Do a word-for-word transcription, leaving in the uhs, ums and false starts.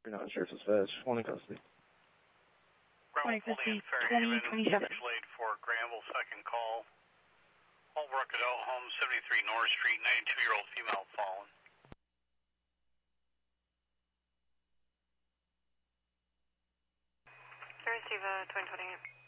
You're not sure if it's fast. One in custody. twenty fifty, twenty twenty-seven. For Granville, second call. Holbrook at Out Home, seventy-three North Street, ninety-two-year-old female fallen. Receive uh, twenty twenty-eight.